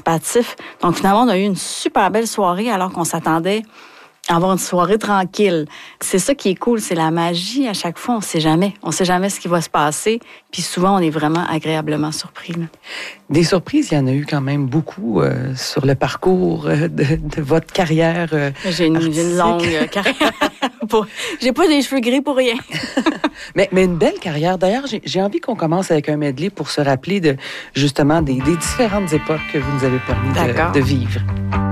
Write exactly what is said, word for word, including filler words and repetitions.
participatif. Donc, finalement, on a eu une super belle soirée alors qu'on s'attendait à avoir une soirée tranquille. C'est ça qui est cool, c'est la magie. À chaque fois, on ne sait jamais. On ne sait jamais ce qui va se passer. Puis souvent, on est vraiment agréablement surpris. Là. Des surprises, il y en a eu quand même beaucoup euh, sur le parcours euh, de, de votre carrière euh, J'ai une, j'ai une longue euh, carrière. Pour... J'ai pas des cheveux gris pour rien. mais, mais une belle carrière. D'ailleurs, j'ai, j'ai envie qu'on commence avec un medley pour se rappeler de justement des, des différentes époques que vous nous avez permis de, de vivre.